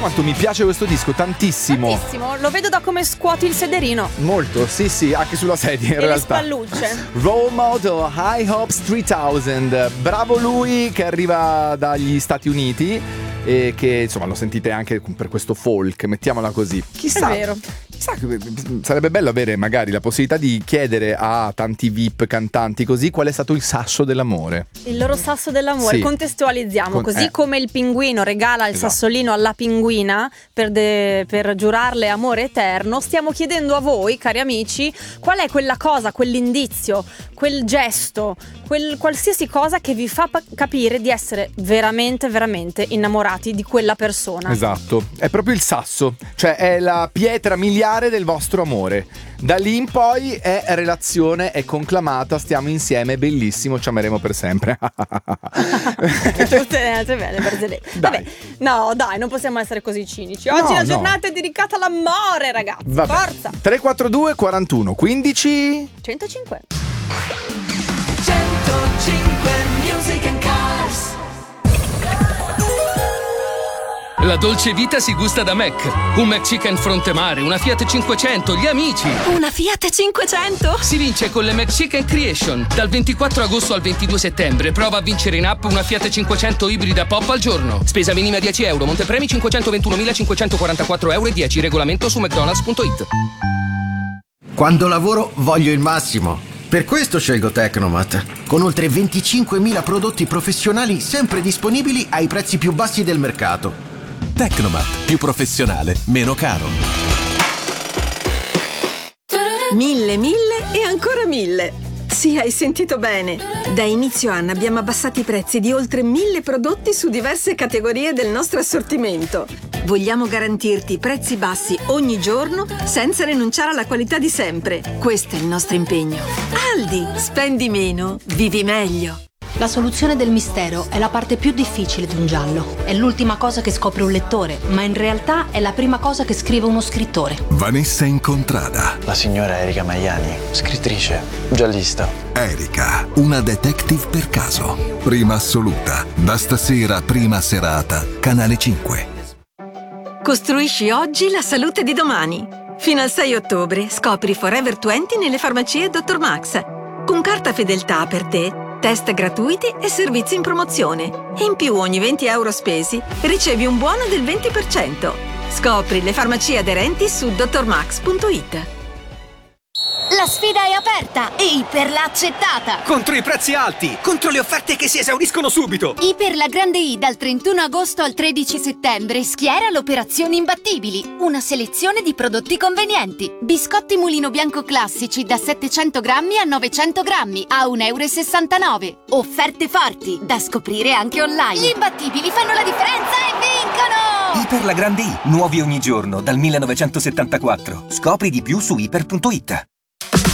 quanto mi piace questo disco, tantissimo. Tantissimo, lo vedo da come scuoti il sederino. Molto, sì, anche sulla sedia in e realtà. le spallucce. Role Model, High Hopes 3000. Bravo lui che arriva dagli Stati Uniti e che insomma lo sentite anche per questo folk, mettiamola così. Chissà, è vero. Sarebbe bello avere magari la possibilità di chiedere a tanti VIP cantanti così qual è stato il sasso dell'amore. Il loro sasso dell'amore, sì. Contestualizziamo, così come il pinguino regala il sassolino alla pinguina per giurarle amore eterno, stiamo chiedendo a voi, cari amici, qual è quella cosa, quell'indizio, quel gesto, qualsiasi cosa che vi fa capire di essere veramente, veramente innamorati di quella persona. Esatto, è proprio il sasso, cioè è la pietra miliare del vostro amore. Da lì in poi è relazione, è conclamata, stiamo insieme, bellissimo, ci ameremo per sempre. Tutte belle barzellette. Vabbè, no, dai, non possiamo essere così cinici. Oggi la giornata è dedicata all'amore, ragazzi. Vabbè. Forza. 342 41 15 105 Music and Cars. La dolce vita si gusta da Mac. Un McChicken Frontemare, una Fiat 500, gli amici. Una Fiat 500? Si vince con le McChicken Creation. Dal 24 agosto al 22 settembre prova a vincere in app una Fiat 500 ibrida pop al giorno. Spesa minima 10 euro, montepremi 521.544 euro e 10. Regolamento su mcdonalds.it. Quando lavoro voglio il massimo. Per questo scelgo Tecnomat, con oltre 25.000 prodotti professionali sempre disponibili ai prezzi più bassi del mercato. Tecnomat, più professionale, meno caro. 1000 e ancora 1000. Sì, hai sentito bene. Da inizio anno abbiamo abbassato i prezzi di oltre 1000 prodotti su diverse categorie del nostro assortimento. Vogliamo garantirti prezzi bassi ogni giorno senza rinunciare alla qualità di sempre. Questo è il nostro impegno. Aldi, spendi meno, vivi meglio. La soluzione del mistero è la parte più difficile di un giallo. È l'ultima cosa che scopre un lettore, ma in realtà è la prima cosa che scrive uno scrittore. Vanessa Incontrada. La signora Erika Maiani, scrittrice, giallista. Erika, una detective per caso. Prima assoluta. Da stasera, prima serata, Canale 5. Costruisci oggi la salute di domani. Fino al 6 ottobre scopri Forever 20 nelle farmacie Dr. Max. Con carta fedeltà per te, test gratuiti e servizi in promozione. E in più ogni 20 euro spesi ricevi un buono del 20%. Scopri le farmacie aderenti su drmax.it. La sfida è aperta e Iper l'ha accettata! Contro i prezzi alti! Contro le offerte che si esauriscono subito! Iper la Grande I dal 31 agosto al 13 settembre schiera l'operazione Imbattibili. Una selezione di prodotti convenienti. Biscotti Mulino Bianco classici da 700 grammi a 900 grammi a 1,69 €. Offerte forti da scoprire anche online. Gli imbattibili fanno la differenza e vincono! Iper la Grande I, nuovi ogni giorno dal 1974. Scopri di più su iper.it.